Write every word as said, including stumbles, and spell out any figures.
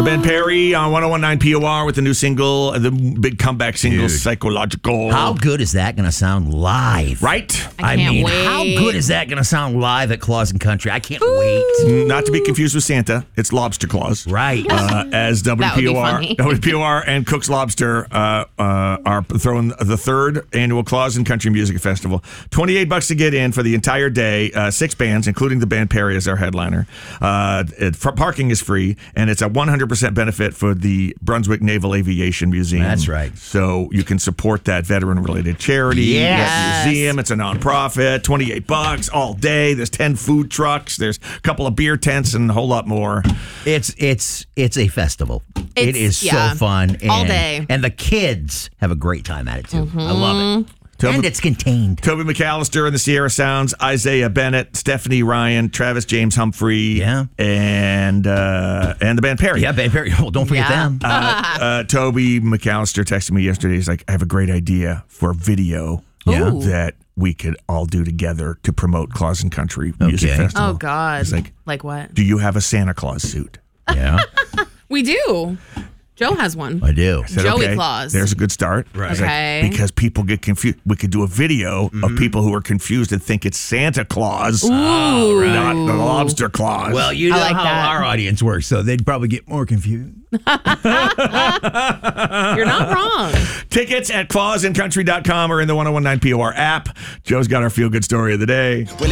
The Ben Perry on one oh one point nine P O R with the new single, the big comeback single, Dude. Psychological. How good is that going to sound live? Right? I can't mean, wait. how good is that going to sound live at Claus and Country? I can't wait. Not to be confused with Santa. It's Lobster Claus. Right. Uh, as W That would P O be R, funny. W P O R and Cook's Lobster uh, uh, are throwing the third annual Claus and Country Music Festival. twenty-eight bucks to get in for the entire day. Uh, six bands, including the band Perry as our headliner. Uh, it, for, parking is free, and it's a one hundred percent benefit for the Brunswick Naval Aviation Museum. That's right. So you can support that veteran-related charity. Yes. That museum. It's a nonprofit. twenty-eight bucks all day. There's ten food trucks. There's a couple of beer tents and a whole lot more. It's it's it's a festival. it It's- is yeah. so fun. And, All day. And the kids have a great time at it, too. I love it. Toby- And it's contained. Toby McAllister and the Sierra Sounds, Isaiah Bennett, Stephanie Ryan, Travis James Humphrey, Yeah. and uh, and the band Perry. Yeah, Ben Perry. Oh, don't forget Yeah. them. Uh, uh, Toby McAllister texted me yesterday. He's like, I have a great idea for a video Yeah. Ooh. that we could all do together to promote Claus and Country Music Okay. Festival. Oh, God. He's like, Like what? do you have a Santa Claus suit? Yeah, We do. Joe has one. I do. I said, Joey okay, Claus. There's a good start. Right. He's like, Okay. because people get confused. We could do a video Mm-hmm. of people who are confused and think it's Santa Claus, Ooh. not the Lobster Claus. Well, you I know like how that. our audience works, so they'd probably get more confused. You're not wrong. Tickets at claus and country dot com or in the one oh one nine P O R app. Joe's got our feel good story of the day.